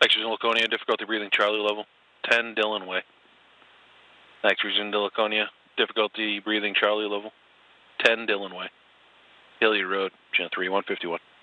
Region Laconia, difficulty breathing Charlie level. 10 Dillon Way. Region Laconia, difficulty breathing Charlie level. 10 Dillon Way. Hilliard Road, Gen 3, 151.